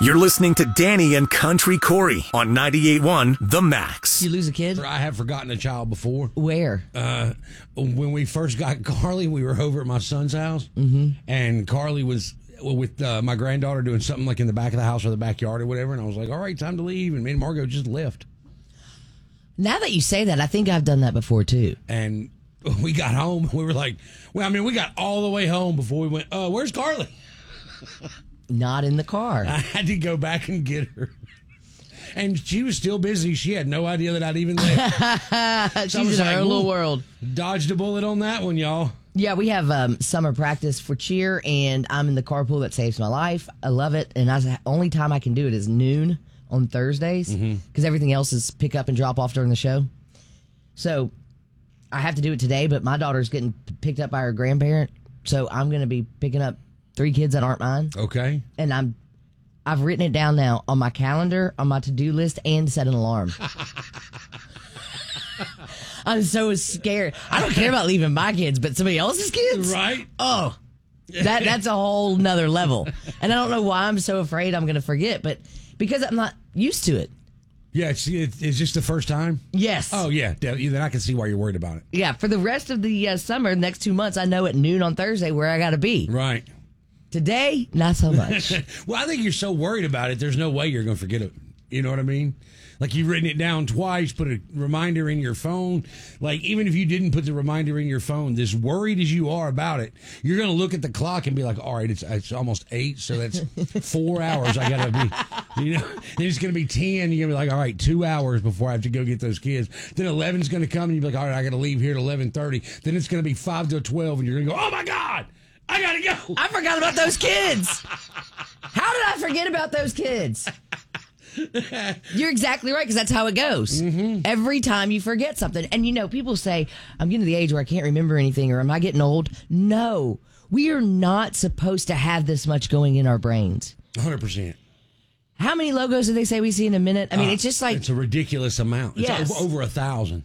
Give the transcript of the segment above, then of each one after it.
You're listening to Danny and Country Corey on 98.1 The Max. You lose a kid? I have forgotten a child before. Where? When we first got Carly, we were over at my son's house, and Carly was with my granddaughter doing something like in the back of the house or the backyard or whatever, and I was like, all right, time to leave, and me and Margot just left. Now that you say that, I think I've done that before, too. And we got home, we were like, well, I mean, we got all the way home before we went, where's Carly? Not in the car. I had to go back and get her. And she was still busy. She had no idea that I'd even left. She's in her own little world. Dodged a bullet on that one, y'all. Yeah, we have summer practice for cheer, and I'm in the carpool that saves my life. I love it, and the only time I can do it is noon on Thursdays because everything else is pick up and drop off during the show. So I have to do it today, but my daughter's getting picked up by her grandparent, so I'm going to be picking up 3 kids that aren't mine. Okay. And I've written it down now on my calendar, on my to-do list, and set an alarm. I'm so scared. I don't care about leaving my kids, but somebody else's kids? Right. Oh, that's a whole nother level. And I don't know why I'm so afraid I'm going to forget, but because I'm not used to it. Yeah, it's just the first time? Yes. Oh, yeah. Then I can see why you're worried about it. Yeah, for the rest of the summer, next 2 months, I know at noon on Thursday where I got to be. Right. Today, not so much. Well, I think you're so worried about it, there's no way you're going to forget it. You know what I mean? Like, you've written it down twice, put a reminder in your phone. Like, even if you didn't put the reminder in your phone, as worried as you are about it, you're going to look at the clock and be like, all right, it's almost 8, so that's 4 hours I got to be, you know. Then it's going to be 10, you're going to be like, all right, 2 hours before I have to go get those kids. Then 11's going to come, and you're like, all right, I got to leave here at 11:30. Then it's going to be 5 to 12, and you're going to go, oh, my God, I got to go. I forgot about those kids. How did I forget about those kids? You're exactly right, because that's how it goes. Every time you forget something. And, you know, people say, I'm getting to the age where I can't remember anything, or am I getting old? No. We are not supposed to have this much going in our brains. 100%. How many logos do they say we see in a minute? I mean, it's just like... It's a ridiculous amount. It's Yes. over 1,000.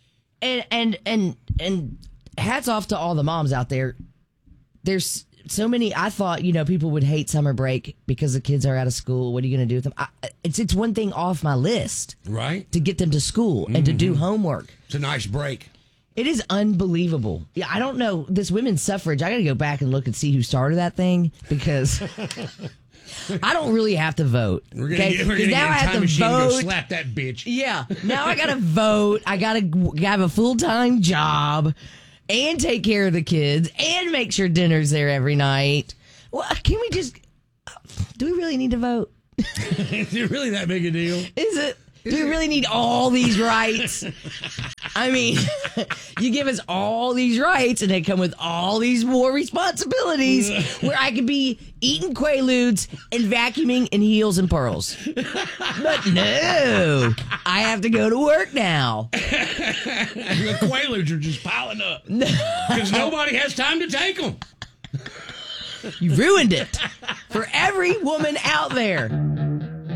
And hats off to all the moms out there. There's so many. I thought, you know, people would hate summer break because the kids are out of school. What are you going to do with them? It's one thing off my list. Right. To get them to school and to do homework. It's a nice break. It is unbelievable. Yeah, I don't know. This women's suffrage, I got to go back and look and see who started that thing because I don't really have to vote. We're going to get now I a have time to machine and vote. go slap that bitch. Yeah. Now I got to vote. I got to have a full-time job and take care of the kids and make sure dinner's there every night. Well, can we just... Do we really need to vote? Is it really that big a deal? Is it? Do we really need all these rights? I mean, you give us all these rights and they come with all these more responsibilities where I could be eating Quaaludes and vacuuming in heels and pearls. But no, I have to go to work now. The Quaaludes are just piling up because nobody has time to take them. You ruined it for every woman out there.